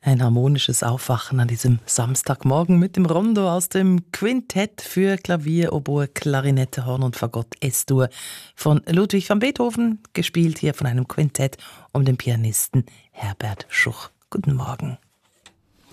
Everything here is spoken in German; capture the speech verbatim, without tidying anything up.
Ein harmonisches Aufwachen an diesem Samstagmorgen mit dem Rondo aus dem Quintett für Klavier, Oboe, Klarinette, Horn und Fagott S-Dur von Ludwig van Beethoven, gespielt hier von einem Quintett um den Pianisten Herbert Schuch. Guten Morgen.